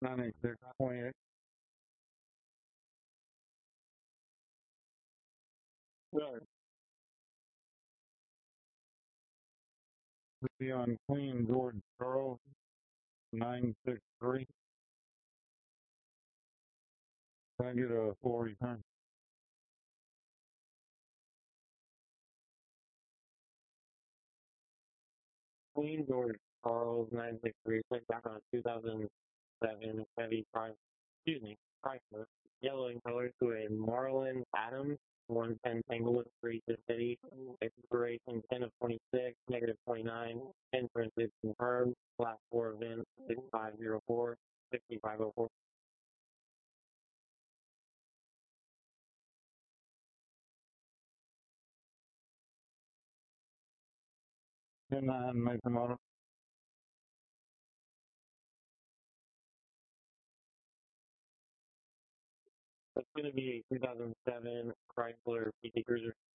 9628. Sure. Be on Queen George Charles 963. Can I get a full return? Queen George Charles 963. Check back on 2007 Chevy Chrysler. Yellow in color to a Marlin Adams 110 Tanglewood Street, the city. Expiration 10 of 26, negative 29. Entrance is confirmed. Last 4 events 6504, 6504. 10-9, make the motor. It's going to be a 2007 Chrysler PT Cruiser.